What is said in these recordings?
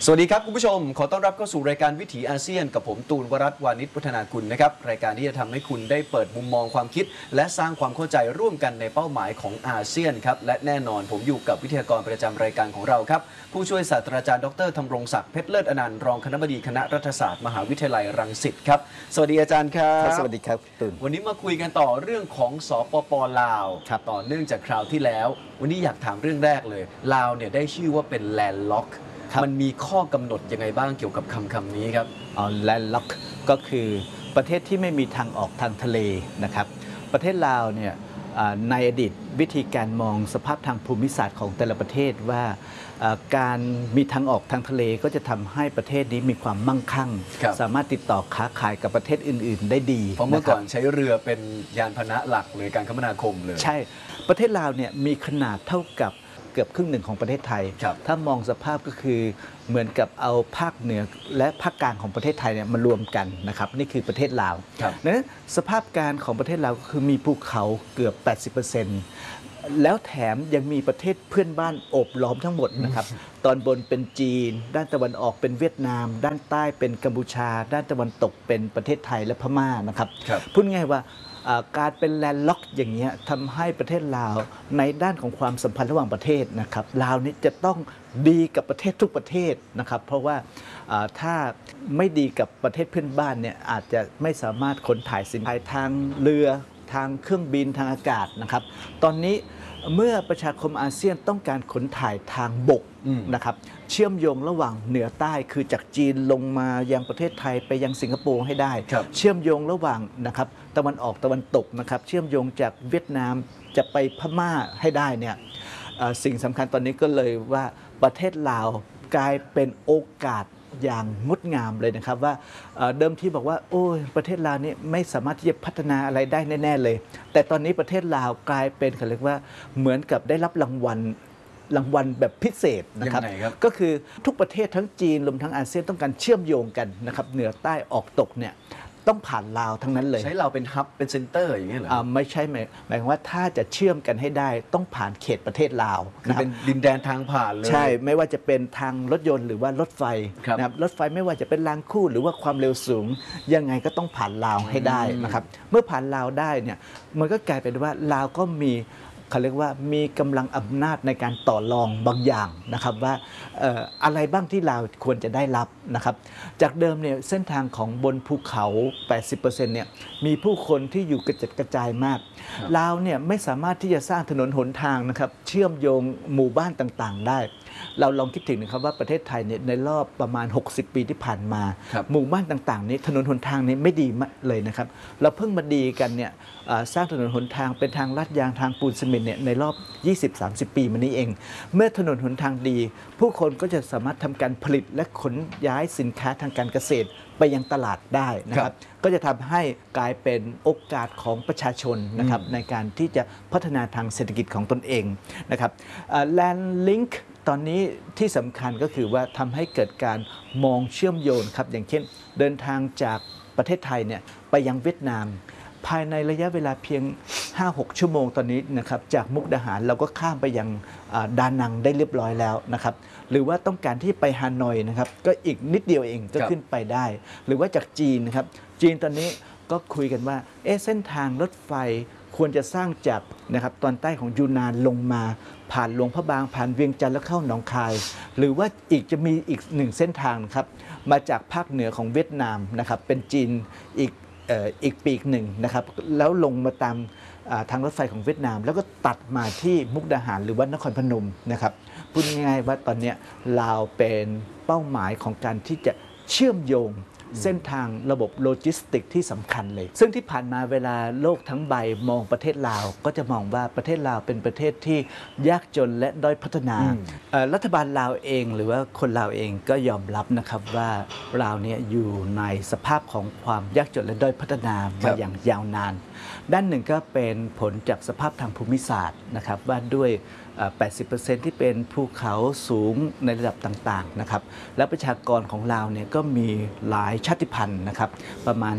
สวัสดีครับคุณผู้ชมขอต้อนรับเข้าสู่รายการวิถีอาเซียนกับผมตูนวรัตน์วานิชพัฒนากุลนะครับรายการที่จะทำให้คุณได้เปิดมุมมองความคิดและสร้างความเข้าใจร่วมกันในเป้าหมายของอาเซียนครับและแน่นอนผมอยู่กับวิทยากรประจำรายการของเราครับผู้ช่วยศาสตราจารย์ดร.ธำรงศักดิ์เพชรเลิศอนันต์รองคณบดีคณะรัฐศาสตร์มหาวิทยาลัยรังสิตครับสวัสดีอาจารย์ครับสวัสดีครับตูนวันนี้มาคุยกันต่อเรื่องของสปป.ลาวต่อเนื่องจากคราวที่แล้ววันนี้อยากถามเรื่องแรกเลยลาวเนี่ยได้ชื่อว่าเป็นแลนด์ล็อกมันมีข้อกำหนดยังไงบ้างเกี่ยวกับคำนี้ครับแลนด์ล็อกก็คือประเทศที่ไม่มีทางออกทางทะเลนะครับประเทศลาวเนี่ยในอดีตวิธีการมองสภาพทางภูมิศาสตร์ของแต่ละประเทศว่าการมีทางออกทางทะเลก็จะทำให้ประเทศนี้มีความมั่งคั่งสามารถติดต่อค้าขายกับประเทศอื่นๆได้ดีเพราะเมื่อก่อนใช้เรือเป็นยานพาหนะหลักเลยการคมนาคมเลยใช่ประเทศลาวเนี่ยมีขนาดเท่ากับเกือบครึ่งหนึ่งของประเทศไทยถ้ามองสภาพก็คือเหมือนกับเอาภาคเหนือและภาคกลางของประเทศไทยเนี่ยมารวมกันนะครับนี่คือประเทศลาวนั้นสภาพการของประเทศลาวก็คือมีภูเขาเกือบ 80%แล้วแถมยังมีประเทศเพื่อนบ้านโอบล้อมทั้งหมดนะครับตอนบนเป็นจีนด้านตะวันออกเป็นเวียดนามด้านใต้เป็นกัมพูชาด้านตะวันตกเป็นประเทศไทยและพม่านะครับพูดง่ายว่าการเป็นแลนด์ล็อกอย่างนี้ทำให้ประเทศลาวในด้านของความสัมพันธ์ระหว่างประเทศนะครับลาวนี้จะต้องดีกับประเทศทุกประเทศนะครับเพราะว่าถ้าไม่ดีกับประเทศเพื่อนบ้านเนี่ยอาจจะไม่สามารถขนถ่ายสินค้าทางเรือทางเครื่องบินทางอากาศนะครับตอนนี้เมื่อประชาคมอาเซียนต้องการขนถ่ายทางบกนะครับเชื่อมโยงระหว่างเหนือใต้คือจากจีนลงมายังประเทศไทยไปยังสิงคโปร์ให้ได้เชื่อมโยงระหว่างนะครับตะวันออกตะวันตกนะครับเชื่อมโยงจากเวียดนามจะไปพม่าให้ได้เนี่ยสิ่งสำคัญตอนนี้ก็เลยว่าประเทศลาวกลายเป็นโอกาสอย่างงดงามเลยนะครับว่าเดิมที่บอกว่าโอ้ยประเทศลาวนี่ไม่สามารถที่จะพัฒนาอะไรได้แน่ๆเลยแต่ตอนนี้ประเทศลาวกลายเป็นเขาเรียกว่าเหมือนกับได้รับรางวัลแบบพิเศษนะครับก็คือทุกประเทศทั้งจีนรวมทั้งอาเซียนต้องการเชื่อมโยงกันนะครับเหนือใต้ออกตกเนี่ยต้องผ่านลาวทั้งนั้นเลยใช้เราเป็นฮับเป็นเซ็นเตอร์อย่างนี้เหรอไม่ใช่หมายความว่าถ้าจะเชื่อมกันให้ได้ต้องผ่านเขตประเทศลาวคือเป็นดินแดนทางผ่านเลยใช่ไม่ว่าจะเป็นทางรถยนต์หรือว่ารถไฟนะครับรถไฟไม่ว่าจะเป็นรางคู่หรือว่าความเร็วสูงยังไงก็ต้องผ่านลาวให้ได้นะครับเมื่อผ่านลาวได้เนี่ยมันก็กลายเป็นว่าลาวก็มีเขาเรียกว่ามีกำลังอำนาจในการต่อรองบางอย่างนะครับว่าอะไรบ้างที่ลาวควรจะได้รับนะครับจากเดิมเนี่ยเส้นทางของบนภูเขา 80% เนี่ยมีผู้คนที่อยู่กระจัดกระจายมากลาวเนี่ยไม่สามารถที่จะสร้างถนนหนทางนะครับเชื่อมโยงหมู่บ้านต่างๆได้เราลองคิดถึงนะครับว่าประเทศไทยเนี่ยในรอบประมาณ60 ปีที่ผ่านมาหมู่บ้านต่างๆนี้ถนนหนทางนี้ไม่ดีเลยนะครับเราเพิ่งมาดีกันเนี่ยสร้างถนนหนทางเป็นทางลาดยางทางปูนซีเมนต์เนี่ยในรอบ 20-30 ปีมานี้เองเมื่อถนนหนทางดีผู้คนก็จะสามารถทำการผลิตและขนย้ายสินค้าทางการเกษตรไปยังตลาดได้นะครับก็จะทำให้กลายเป็นโอกาสของประชาชนนะครับในการที่จะพัฒนาทางเศรษฐกิจของตนเองนะครับแลนด์ลิงก์ตอนนี้ที่สำคัญก็คือว่าทำให้เกิดการมองเชื่อมโยงครับอย่างเช่นเดินทางจากประเทศไทยเนี่ยไปยังเวียดนามภายในระยะเวลาเพียง 5-6 ชั่วโมงตอนนี้นะครับจากมุกดาหารเราก็ข้ามไปยังดานังได้เรียบร้อยแล้วนะครับหรือว่าต้องการที่ไปฮานอยนะครับก็อีกนิดเดียวเองก็ขึ้นไปได้หรือว่าจากจีนนะครับจีนตอนนี้ก็คุยกันว่าเส้นทางรถไฟควรจะสร้างจากนะครับตอนใต้ของยูนนานลงมาผ่านหลวงพระบางผ่านเวียงจันทร์แล้วเข้าหนองคายหรือว่าจะมีอีกหนึ่งเส้นทางครับมาจากภาคเหนือของเวียดนามนะครับเป็นจีนอีกปีกหนึ่งนะครับแล้วลงมาตามทางรถไฟของเวียดนามแล้วก็ตัดมาที่มุกดาหารหรือว่านครพนมนะครับพูดง่ายๆว่าตอนนี้ลาวเป็นเป้าหมายของการที่จะเชื่อมโยงเส้นทางระบบโลจิสติกที่สำคัญเลยซึ่งที่ผ่านมาเวลาโลกทั้งใบมองประเทศลาวก็จะมองว่าประเทศลาวเป็นประเทศที่ยากจนและด้อยพัฒนารัฐบาลลาวเองหรือว่าคนลาวเองก็ยอมรับนะครับว่าลาวเนี่ยอยู่ในสภาพของความยากจนและด้อยพัฒนามาอย่างยาวนานด้านหนึ่งก็เป็นผลจากสภาพทางภูมิศาสตร์นะครับว่าด้วย80% ที่เป็นภูเขาสูงในระดับต่างๆนะครับและประชากรของลาวเนี่ยก็มีหลายชาติพันธุ์นะครับประมาณ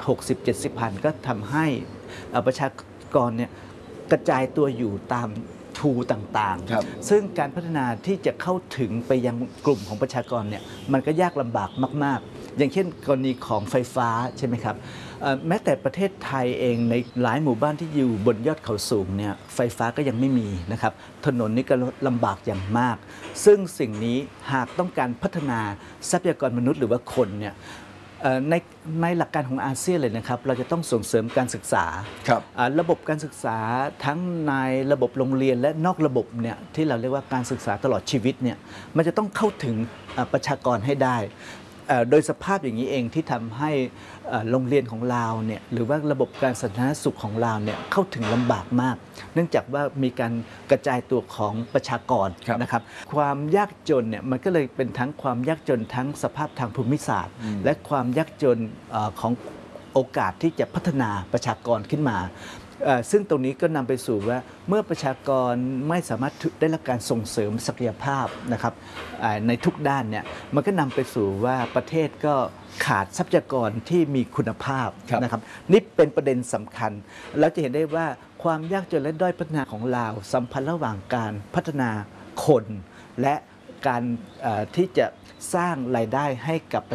60-70 พันธุ์ก็ทำให้ประชากรเนี่ยกระจายตัวอยู่ตามทูต่างครับๆ ซึ่งการพัฒนาที่จะเข้าถึงไปยังกลุ่มของประชากรเนี่ยมันก็ยากลำบากมากๆ อย่างเช่นกรณีของไฟฟ้าใช่ไหมครับแม้แต่ประเทศไทยเองในหลายหมู่บ้านที่อยู่บนยอดเขาสูงเนี่ยไฟฟ้าก็ยังไม่มีนะครับถนนนี่ก็ลำบากอย่างมาก ซึ่งสิ่งนี้หากต้องการพัฒนาทรัพยากรมนุษย์หรือว่าคนเนี่ยในหลักการของอาเซียนเลยนะครับเราจะต้องส่งเสริมการศึกษาครับระบบการศึกษาทั้งในระบบโรงเรียนและนอกระบบเนี่ยที่เราเรียกว่าการศึกษาตลอดชีวิตเนี่ยมันจะต้องเข้าถึงประชากรให้ได้โดยสภาพอย่างนี้เองที่ทำให้โรงเรียนของเราเนี่ยหรือว่าระบบการสาธารณสุขของเราเนี่ยเข้าถึงลำบากมาก เนื่องจากว่ามีการกระจายตัวของประชากรนะครับความยากจนเนี่ยมันก็เลยเป็นทั้งความยากจนทั้งสภาพทางภูมิศาสตร์ และความยากจนของโอกาสที่จะพัฒนาประชากรขึ้นมาซึ่งตรงนี้ก็นำไปสู่ว่าเมื่อประชากรไม่สามารถได้รับการส่งเสริมศักยภาพนะครับในทุกด้านเนี่ยมันก็นำไปสู่ว่าประเทศก็ขาดทรัพยากรที่มีคุณภาพนะครับนี่เป็นประเด็นสำคัญเราจะเห็นได้ว่าความยากจนและด้อยพัฒนาของลาวสัมพันธ์ระหว่างการพัฒนาคนและการที่จะสร้างรายได้ให้กับ